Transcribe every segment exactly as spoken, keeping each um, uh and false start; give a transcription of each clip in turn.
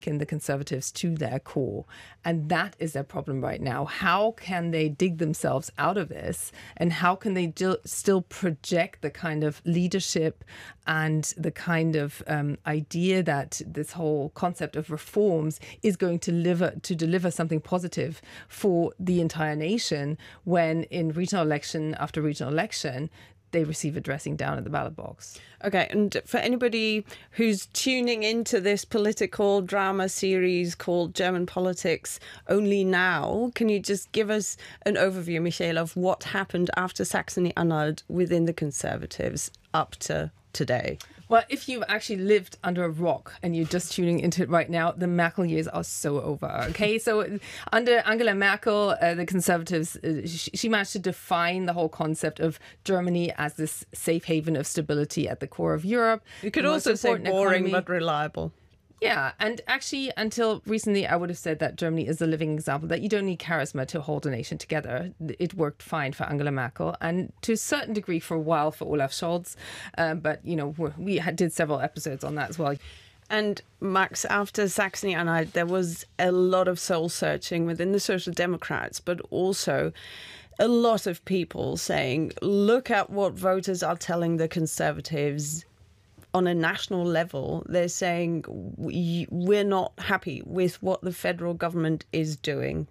in the Conservatives to their core. And that is their problem right now. How can they dig themselves out of this? And how can they do, still project the kind of leadership and the kind of um, idea that this whole concept of reforms is going to deliver, to deliver something positive for the entire nation when in regional election after regional election, they receive a dressing down at the ballot box. Okay, and for anybody who's tuning into this political drama series called German Politics only now, can you just give us an overview, Michaela, of what happened after Saxony-Anhalt within the Conservatives up to today? Well, if you've actually lived under a rock and you're just tuning into it right now, the Merkel years are so over. Okay, so under Angela Merkel, uh, the Conservatives, uh, she, she managed to define the whole concept of Germany as this safe haven of stability at the core of Europe. You could also say boring economy. But reliable. Yeah, and actually, until recently, I would have said that Germany is a living example, that you don't need charisma to hold a nation together. It worked fine for Angela Merkel and to a certain degree for a while for Olaf Scholz. Um, but, you know, we had, did several episodes on that as well. And Max, after Saxony-Anhalt, there was a lot of soul-searching within the Social Democrats, but also a lot of people saying, look at what voters are telling the Conservatives. On a national level, they're saying we, we're not happy with what the federal government is doing.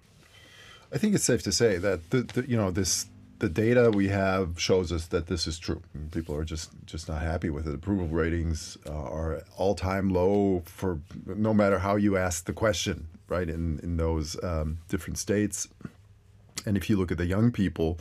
I think it's safe to say that the, the you know this the data we have shows us that this is true. People are just just not happy with it. Approval ratings uh, are all-time low for no matter how you ask the question, right? In in those um, different states, and if you look at the young people.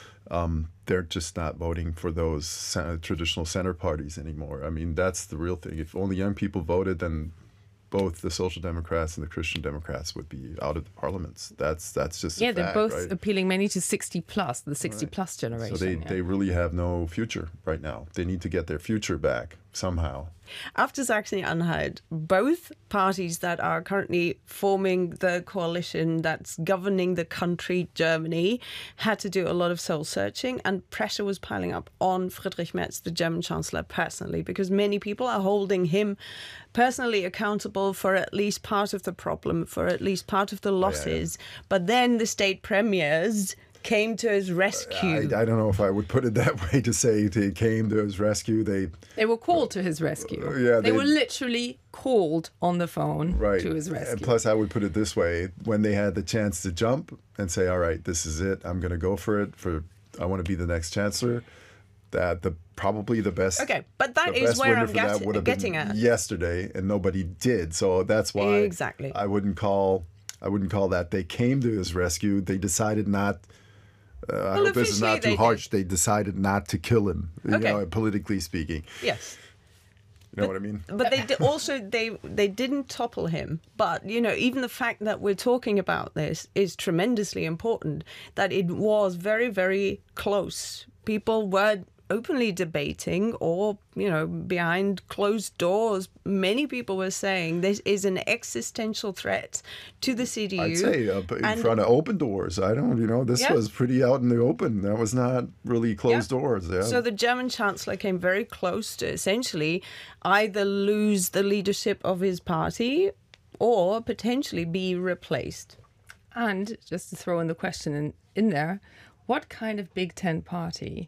Um, they're just not voting for those center, traditional center parties anymore. I mean, that's the real thing. If only young people voted, then both the Social Democrats and the Christian Democrats would be out of the parliaments. That's that's just yeah. A they're fact, both right? appealing mainly to sixty plus, the sixty right. plus generation. So they yeah. they really have no future right now. They need to get their future back somehow. After Saxony-Anhalt, both parties that are currently forming the coalition that's governing the country, Germany, had to do a lot of soul-searching, and pressure was piling up on Friedrich Merz, the German Chancellor, personally, because many people are holding him personally accountable for at least part of the problem, for at least part of the losses. Oh, yeah, yeah. But then the state premiers came to his rescue. I, I don't know if I would put it that way to say they came to his rescue. They they were called to his rescue. Uh, yeah, they, they were literally called on the phone right. to his rescue. And plus, I would put it this way: when they had the chance to jump and say, "All right, this is it. I'm going to go for it. For I want to be the next chancellor." That the probably the best. Okay, but that is where I'm get, would have getting been at. Yesterday, and nobody did. So that's why exactly. I wouldn't call. I wouldn't call that they came to his rescue. They decided not. Uh, well, I hope this is not too they harsh. Did. They decided not to kill him, you okay. know, politically speaking. Yes. You know but, what I mean? But they did also they they didn't topple him. But you know, even the fact that we're talking about this is tremendously important. That it was very very close. People were openly debating, or you know, behind closed doors, many people were saying this is an existential threat to the C D U. I'd say uh, in and, front of open doors. I don't, you know, this yeah. was pretty out in the open. That was not really closed yeah. doors. Yeah. So the German Chancellor came very close to essentially either lose the leadership of his party or potentially be replaced. And just to throw in the question in, in there, what kind of Big Ten party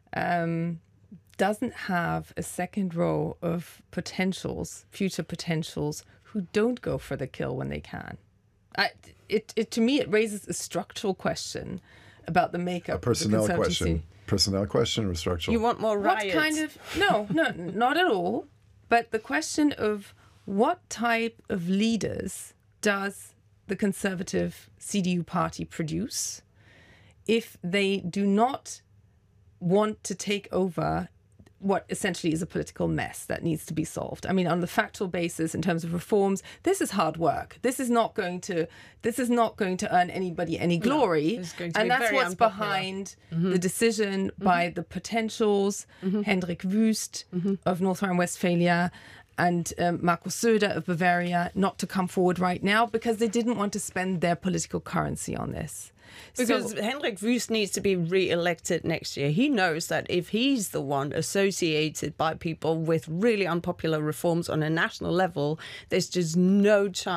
Um, doesn't have a second row of potentials, future potentials, who don't go for the kill when they can? I, it, it to me, it raises a structural question about the makeup. A personnel of the question. Personnel question or structural? You want more riots? What kind of no, no, not at all. But the question of what type of leaders does the Conservative C D U party produce if they do not want to take over what essentially is a political mess that needs to be solved. I mean, on the factual basis, in terms of reforms, this is hard work. This is not going to this is not going to earn anybody any glory. No, and that's what's unpopular. behind mm-hmm. the decision mm-hmm. by the potentials, mm-hmm. Hendrik Wüst mm-hmm. of North Rhine-Westphalia and um, Markus Söder of Bavaria not to come forward right now because they didn't want to spend their political currency on this. Because so, Hendrik Wüst needs to be re-elected next year. He knows that if he's the one associated by people with really unpopular reforms on a national level, there's just no chance